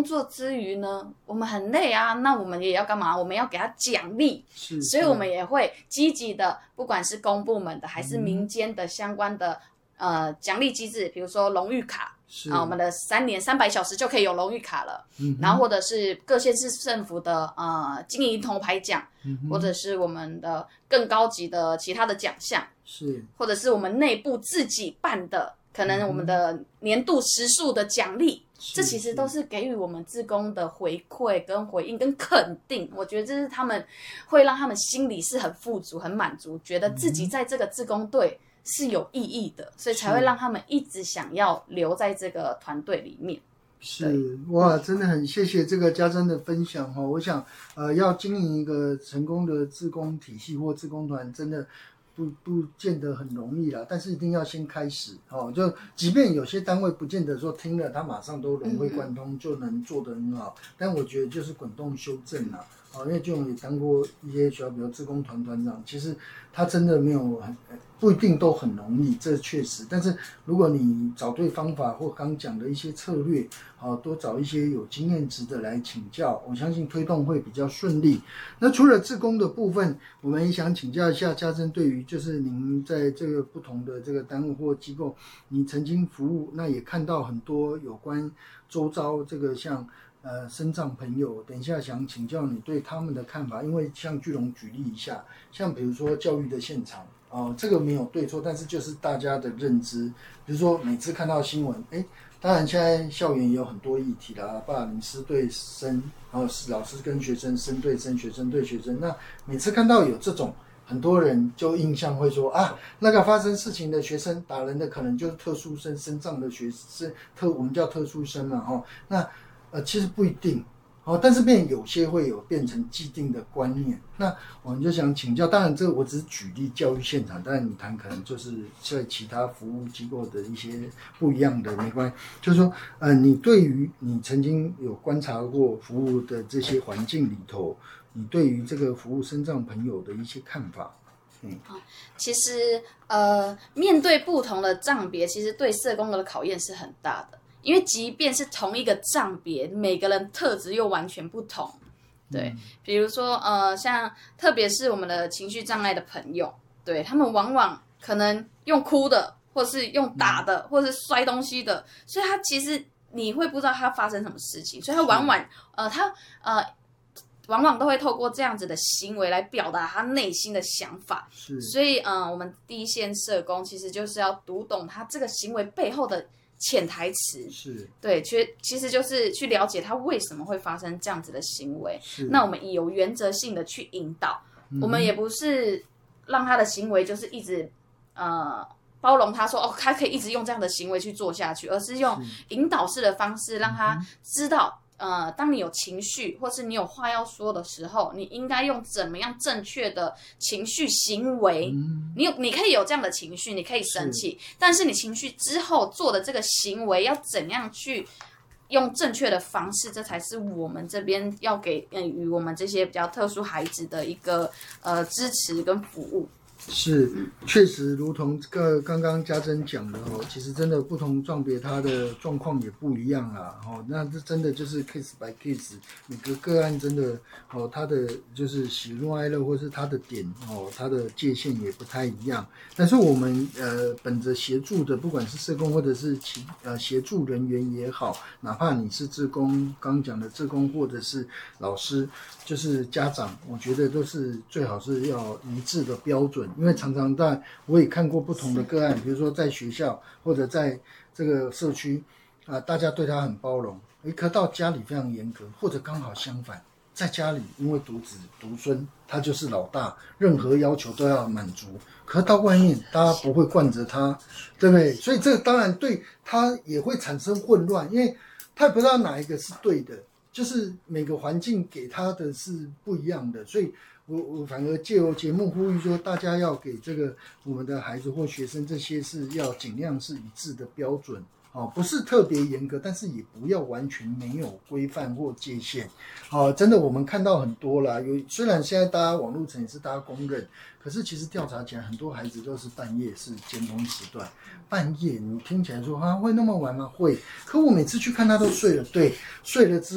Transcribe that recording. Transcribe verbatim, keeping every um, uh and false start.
作之余呢，我们很累啊，那我们也要干嘛？我们要给他奖励， 是， 所以我们也会积极的，不管是公部门的还是民间的相关的、嗯、呃奖励机制，比如说荣誉卡。啊，我们的三年三百小时就可以有荣誉卡了，嗯、然后或者是各县市政府的呃经营铜牌奖、嗯，或者是我们的更高级的其他的奖项， 是， 或者是我们内部自己办的，可能我们的年度时数的奖励，嗯、这其实都是给予我们志工的回馈跟回应跟肯定。我觉得这是他们会让他们心里是很富足、很满足，觉得自己在这个志工队是有意义的，所以才会让他们一直想要留在这个团队里面。 是哇，真的很谢谢这个家珍的分享哈。我想，呃，要经营一个成功的志工体系或志工团，真的不不见得很容易啦。但是一定要先开始哦。就即便有些单位不见得说听了他马上都融会贯通就能做得很好，嗯、但我觉得就是滚动修正啦。哦，因为就也当过一些学校，比如志工团团长，其实他真的没有很不一定都很容易，这确实。但是如果你找对方法或刚讲的一些策略，好、哦，多找一些有经验值的来请教，我相信推动会比较顺利。那除了志工的部分，我们也想请教一下家珍，对于就是您在这个不同的这个单位或机构，你曾经服务，那也看到很多有关周遭这个像。呃，身障朋友，等一下想请教你对他们的看法，因为像巨龙举例一下，像比如说教育的现场，哦、呃，这个没有对错，但是就是大家的认知，比如说每次看到新闻，哎，当然现在校园也有很多议题啦，霸凌师对生，然后老师跟学生，生对生，学生对学生，那每次看到有这种。很多人就印象会说啊，那个发生事情的学生打人的可能就是特殊生，身障的学生，特我们叫特殊生嘛，哦，那呃其实不一定，哦，但是变有些会有变成既定的观念。那我们就想请教，当然这个我只是举例教育现场，当然你谈可能就是在其他服务机构的一些不一样的没关系，就是说呃，你对于你曾经有观察过服务的这些环境里头。你对于这个服务身障朋友的一些看法？嗯， 其实呃，面对不同的障别，其实对社工的考验是很大的，因为即便是同一个障别，每个人特质又完全不同。对，嗯、比如说呃，像特别是我们的情绪障碍的朋友，对他们往往可能用哭的，或是用打的，嗯、或是摔东西的，所以他其实你会不知道他发生什么事情，所以他往往呃，他呃。往往都会透过这样子的行为来表达他内心的想法，所以，嗯、呃，我们第一线社工其实就是要读懂他这个行为背后的潜台词， 是对，其其实就是去了解他为什么会发生这样子的行为。那我们以有原则性的去引导，嗯、我们也不是让他的行为就是一直呃包容他说哦，他可以一直用这样的行为去做下去，而是用引导式的方式让他知道。呃，当你有情绪或是你有话要说的时候，你应该用怎么样正确的情绪行为？嗯、你有你可以有这样的情绪，你可以生气，但是你情绪之后做的这个行为要怎样去用正确的方式，这才是我们这边要给呃予我们这些比较特殊孩子的一个呃支持跟服务。 是，确实如同个刚刚家珍讲的哦，其实真的不同状别它的状况也不一样啦哦，那这真的就是 case by case， 每个个案真的哦，它的就是喜怒哀乐或是它的点哦，它的界限也不太一样。但是我们呃本着协助的，不管是社工或者是其呃协助人员也好，哪怕你是志工，刚讲的志工或者是老师，就是家长，我觉得都是最好是要一致的标准。因为常常在我也看过不同的个案，比如说在学校或者在这个社区啊、呃，大家对他很包容，诶，可到家里非常严格，或者刚好相反，在家里因为独子独孙，他就是老大，任何要求都要满足。可到外面，大家不会惯着他，对不对？所以这个当然对他也会产生混乱，因为他也不知道哪一个是对的，就是每个环境给他的是不一样的，所以。我我反而借由节目呼吁说，大家要给这个我们的孩子或学生这些是要尽量是一致的标准哦，不是特别严格，但是也不要完全没有规范或界限哦。真的，我们看到很多啦，有虽然现在大家网络层也是大家公认，可是其实调查起来，很多孩子都是半夜是尖峰时段，半夜你听起来说啊会那么晚吗？会，可我每次去看他都睡了，对，睡了之后。